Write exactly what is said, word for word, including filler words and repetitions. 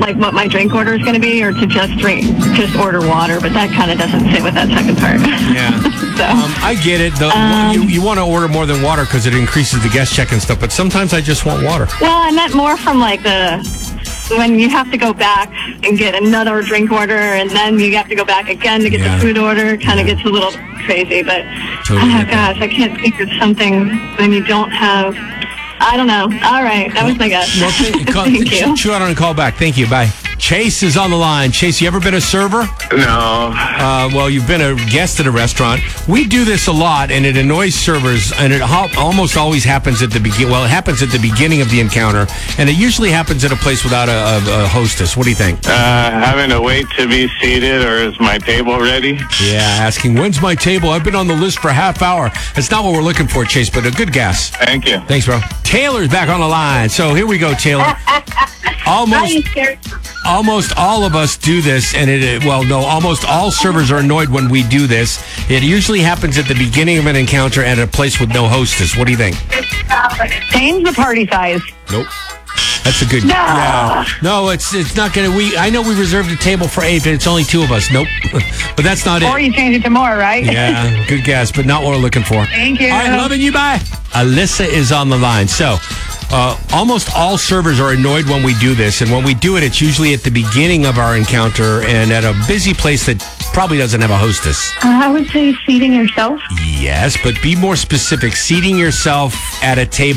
like what my drink order is going to be, or to just drink, just order water. But that kind of doesn't fit with that second part. Yeah. so um, I get it. The, um, you you want to order more than water because it increases the guest check and stuff. But sometimes I just want water. Well, I meant more from like the when you have to go back and get another drink order, and then you have to go back again to get Yeah. the food order. Kind of Yeah. gets a little crazy, but Totally oh get that. gosh, I can't think of something when you don't have. I don't know. All right, that was my guess. Well, th- call, Thank you. chew out on a call back. Thank you. Bye. Chase is on the line. Chase, you ever been a server? No. Uh, well, you've been a guest at a restaurant. We do this a lot, and it annoys servers, and it ho- almost always happens at the begin. Well, it happens at the beginning of the encounter, and it usually happens at a place without a, a, a hostess. What do you think? Uh, having to wait to be seated, or is my table ready? Yeah, asking, when's my table? I've been on the list for a half hour. That's not what we're looking for, Chase, but a good guess. Thank you. Thanks, bro. Taylor's back on the line. So here we go, Taylor. Almost, almost all of us do this, and it, well, no, almost all servers are annoyed when we do this. It usually happens at the beginning of an encounter at a place with no hostess. What do you think? Change the party size. Nope. That's a good. No. Yeah. No, it's it's not gonna. We I know we reserved a table for eight, but it's only two of us. Nope. But that's not Or it. you change it to more, right? Yeah, good guess, but not what we're looking for. Thank you. All right, loving you. Bye. Alyssa is on the line. So, uh, almost all servers are annoyed when we do this, and when we do it, it's usually at the beginning of our encounter and at a busy place that probably doesn't have a hostess. I would say seating yourself. Yes, but be more specific. Seating yourself at a table